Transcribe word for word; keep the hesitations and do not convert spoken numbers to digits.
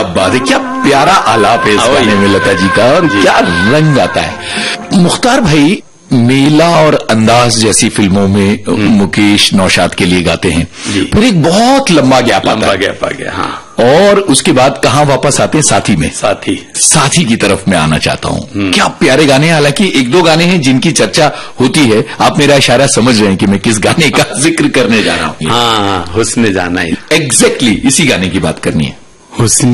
बात है, क्या प्यारा आलाप है इस गाने में लता जी का, और क्या रंग आता है। मुख्तार भाई मेला और अंदाज जैसी फिल्मों में मुकेश नौशाद के लिए गाते हैं, फिर एक बहुत लंबा गैप आता है। लंबा गैप आ गया, हाँ। और उसके बाद कहां वापस आते हैं, साथी में। साथी साथी की तरफ मैं आना चाहता हूं। क्या प्यारे गाने हैं। हालांकि एक दो गाने हैं जिनकी चर्चा होती है, आप मेरा इशारा समझ रहे हैं कि मैं किस गाने का जिक्र करने जा रहा हूं। हाँ, हुस्न जाना है, एग्जैक्टली इसी गाने की बात करनी है। हुस्न